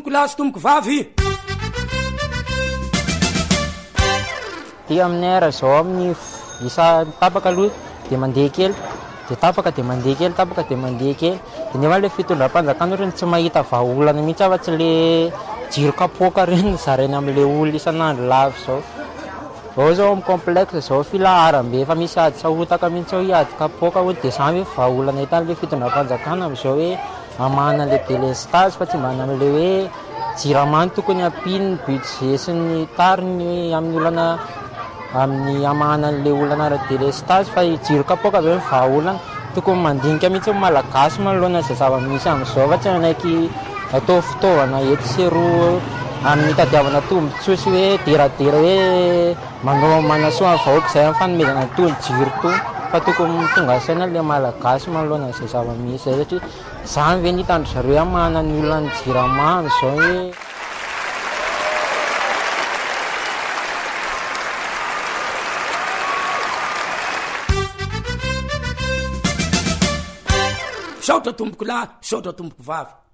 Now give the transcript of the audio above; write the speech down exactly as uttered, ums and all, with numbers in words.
tompoko lahy sy tompoko vavy. Ty amin'ny ara zao amin'ny isa tapaka aloha de mandeha kely, de tapaka de mandeha kely, tapaka de mandeha kely. De nefa le fitondram-panjakana reny tsy mahita vahaolana mihitsy afa-tsy le jiro kapoaka reny zarainy amin'le olo isan'andro lavy zao. Ao zao amin'ny complexe zao filaharam-be efa misy ady sahotaka mihitsy ao hiady kapoaka ho de zany hoe vahaolana hitan'le fitondram-panjakana am'izao hoe amana le délestage fa tsy mbana amin'le hoe jiramany tokony ampiny budget sy ny tariny amin'ny olana amin'ny amanan'le olana ara-délestage fa jiro kapoaka avy ny vahaolana tokony mandinika mihitsy malagasy manoloana izay zava-misy am'izao fa tsy anaiky atao fitaovana eto sy eroa amin'ny tadiavana tombontsoa sy hoe deradera hoe manao manasoa ny vahoaka izay amin'ny fanomezana tony jiro tony fa tokony tonga saina le malagasy manoloana izay zava-misy zay satria zany ve ny hitandry zareo hoe amanan'ny olona ny jiramamy zao hoe saotra tomboko lahy, saotra tomboko vavy.